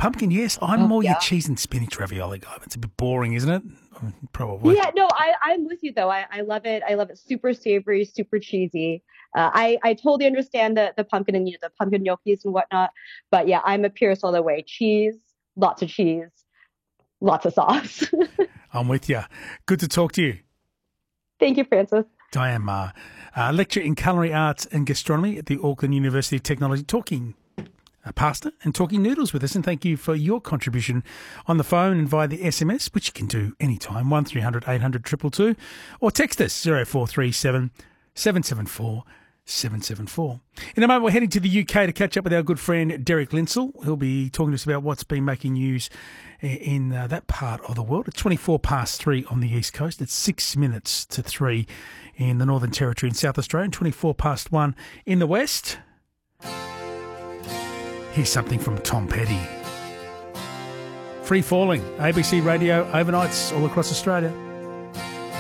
Pumpkin, yes. I'm more your cheese and spinach ravioli guy. It's a bit boring, isn't it? Probably. Yeah, no, I'm with you though. I love it. I love it. Super savory, super cheesy. I totally understand the pumpkin and the pumpkin gnocchis and whatnot. But yeah, I'm a purist all the way. Cheese, lots of sauce. I'm with you. Good to talk to you. Thank you, Francis. Diane Ma, lecturer in culinary arts and gastronomy at the Auckland University of Technology, talking pasta and talking noodles with us. And thank you for your contribution on the phone and via the SMS, which you can do anytime, 1300 800 222, or text us 0437 774 774. In a moment, we're heading to the UK to catch up with our good friend Derek Linsell. He'll be talking to us about what's been making news in that part of the world. It's 3 on the East Coast. It's 6 minutes to 3 in the Northern Territory in South Australia, and 1 in the West. Here's something from Tom Petty. Free Falling, ABC Radio, overnights all across Australia.